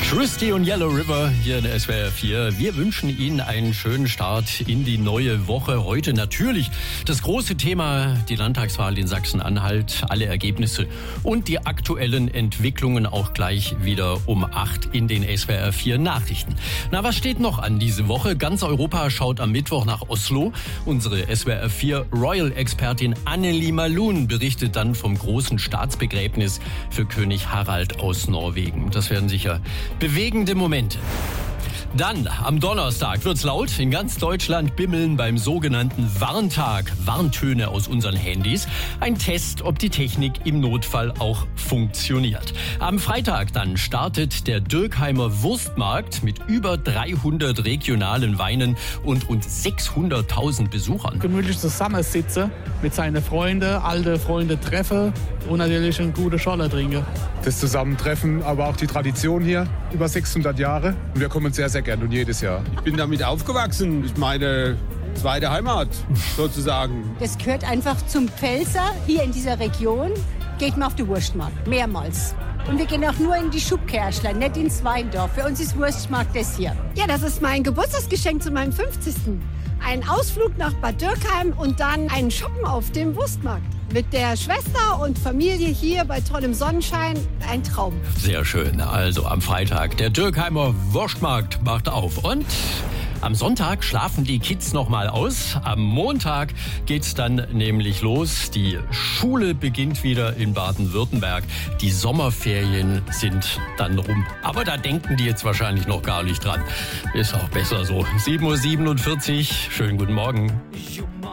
Christy und Yellow River hier in der SWR 4. Wir wünschen Ihnen einen schönen Start in die neue Woche. Heute natürlich das große Thema, die Landtagswahl in Sachsen-Anhalt, alle Ergebnisse und die aktuellen Entwicklungen auch gleich wieder um 8 in den SWR 4 Nachrichten. Na, was steht noch an diese Woche? Ganz Europa schaut am Mittwoch nach Oslo. Unsere SWR 4 Royal-Expertin Anneli Malun berichtet dann vom großen Staatsbegräbnis für König Harald aus Norwegen. Das werden sicher bewegende Momente. Dann, am Donnerstag wird's laut. In ganz Deutschland bimmeln beim sogenannten Warntag Warntöne aus unseren Handys. Ein Test, ob die Technik im Notfall auch funktioniert. Am Freitag dann startet der Dürkheimer Wurstmarkt mit über 300 regionalen Weinen und rund 600.000 Besuchern. Gemütlich zusammensitzen, mit seinen Freunden, alte Freunde treffen und natürlich eine gute Scholle trinken. Das Zusammentreffen, aber auch die Tradition hier, über 600 Jahre. Und wir kommen sehr, sehr gern und jedes Jahr. Ich bin damit aufgewachsen. Ich meine, zweite Heimat sozusagen. Das gehört einfach zum Pfälzer hier in dieser Region. Geht man auf den Wurstmarkt, mehrmals. Und wir gehen auch nur in die Schubkerschler, nicht ins Weindorf. Für uns ist Wurstmarkt das hier. Ja, das ist mein Geburtstagsgeschenk zu meinem 50. Ein Ausflug nach Bad Dürkheim und dann einen Shoppen auf dem Wurstmarkt. Mit der Schwester und Familie hier bei tollem Sonnenschein. Ein Traum. Sehr schön. Also am Freitag, der Dürkheimer Wurstmarkt macht auf. Und am Sonntag schlafen die Kids noch mal aus. Am Montag geht's dann nämlich los. Die Schule beginnt wieder in Baden-Württemberg. Die Sommerferien sind dann rum. Aber da denken die jetzt wahrscheinlich noch gar nicht dran. Ist auch besser so. 7:47 Uhr. Schönen guten Morgen.